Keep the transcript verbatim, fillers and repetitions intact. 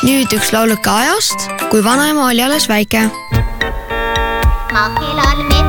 nüüd üks lauluke ajast, kui vanaema oli alles väike. Ma elan